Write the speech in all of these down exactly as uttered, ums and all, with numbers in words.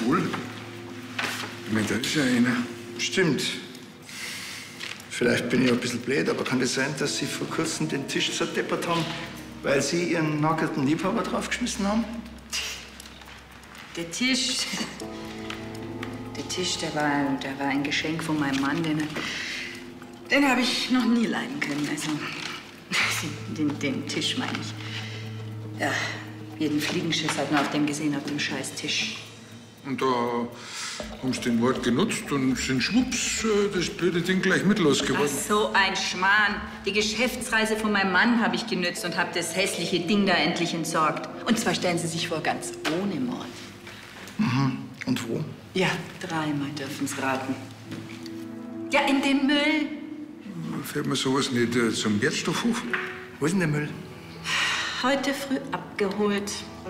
Stuhl. Ich meine, da ist ja einer. Stimmt. Vielleicht bin ich ein bisschen blöd, aber kann das sein, dass Sie vor kurzem den Tisch zerdeppert haben, weil Sie Ihren nackten Liebhaber draufgeschmissen haben? Der Tisch. Der Tisch, der war, der war ein Geschenk von meinem Mann. Den, den habe ich noch nie leiden können. Also, den, den Tisch meine ich. Ja, jeden Fliegenschiss hat man auf dem gesehen, auf dem scheiß Tisch. Und da haben sie den Wort genutzt und sind schwupps äh, das blöde Ding gleich mitlos geworden. Ach, so ein Schmarrn. Die Geschäftsreise von meinem Mann habe ich genützt und habe das hässliche Ding da endlich entsorgt. Und zwar stellen Sie sich vor, ganz ohne Mord. Mhm. Und wo? Ja, dreimal dürfen Sie raten. Ja, in dem Müll. Fährt man sowas nicht äh, zum Wertstoffhof? Wo ist denn der Müll? Heute früh abgeholt.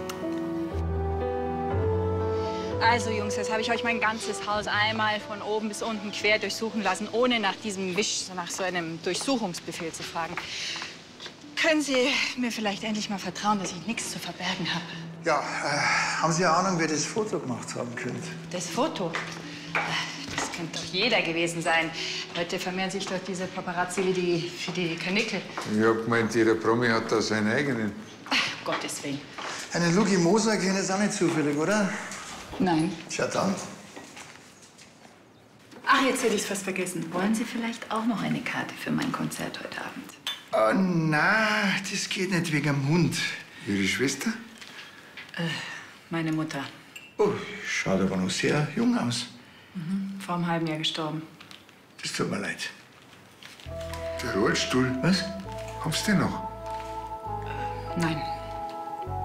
Also, Jungs, jetzt habe ich euch mein ganzes Haus einmal von oben bis unten quer durchsuchen lassen, ohne nach diesem Wisch, nach so einem Durchsuchungsbefehl zu fragen. Können Sie mir vielleicht endlich mal vertrauen, dass ich nichts zu verbergen habe? Ja, äh, haben Sie eine Ahnung, wer das Foto gemacht haben könnte? Das Foto? Das könnte doch jeder gewesen sein. Heute vermehren sich doch diese Paparazzi wie die, für die Kanickel. Ich hab gemeint, jeder Promi hat da seinen eigenen. Ach, Gottes Willen. Einen Luki Moser kennen Sie auch nicht zufällig, oder? Nein. Tja, dann. Ach, jetzt hätte ich es fast vergessen. Wollen Sie vielleicht auch noch eine Karte für mein Konzert heute Abend? Oh, na, das geht nicht wegen dem Hund. Ihre Schwester? Äh, meine Mutter. Oh, schaut aber noch sehr jung aus. Mhm. Vor einem halben Jahr gestorben. Das tut mir leid. Der Rollstuhl? Was? Hab's den noch? Nein.